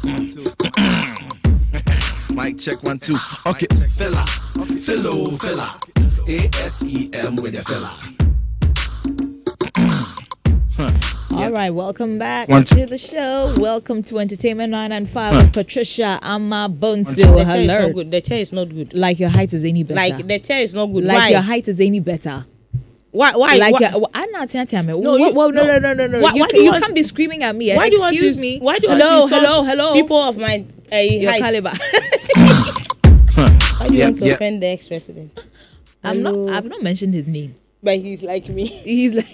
Mic check 1 2. Okay, fella, fella. ASEM with the fella. All right, welcome back to the show. Welcome to Entertainment 995 with Patricia Amabonso. Hello. The chair is not good. Like your height is any better. Like the chair is not good. Like Why? your height is any better. Why? Like why? I'm not telling me. No, No. Why do You want can't be screaming at me. Why do you want Excuse to, me. Why do you hello, want to insult hello. people of my Your height? caliber. Why do you want to offend the ex-president? I've not mentioned his name. But he's like me. He's like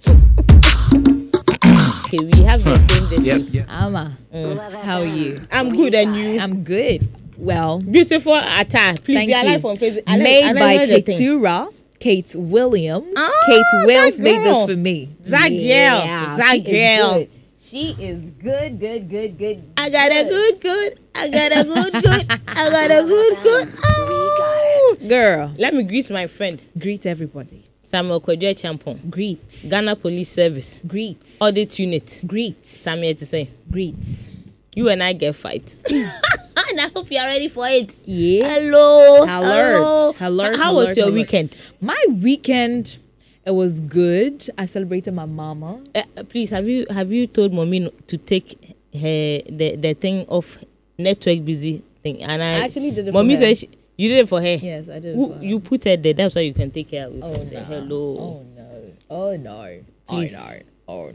Okay, we have the same destiny. Ama. How are you? I'm good, and you? I'm good. Well, Beautiful attire. Please thank be alive you. on Facebook. Made by Ketura. Kate Williams. Kate Wills made this for me. That girl. She is good. I got a good. I got a good. Oh. Girl. Let me greet my friend. Greet everybody. Samuel Kodjo Champon. Greet. Ghana Police Service. Greet. Audit Unit. Greet. Samuel to say. Greet. You and I get fights. And I hope you are ready for it. Yeah. Hello. How was your weekend? My weekend, it was good. I celebrated my mama. Please, have you told mommy to take the thing off network busy thing? And I actually did it. Mommy for her. said you did it for her. Yes, I did. It for her. You put her there. That's why you can take care of it. Oh no. Hello. Oh no. Please. Oh no.